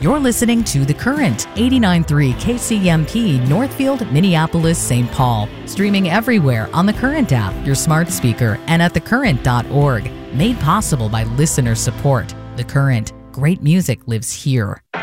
You're listening to The Current, 89.3 KCMP, Northfield, Minneapolis, St. Paul. Streaming everywhere on The Current app, your smart speaker, and at thecurrent.org. Made possible by listener support. The Current. Great music lives here.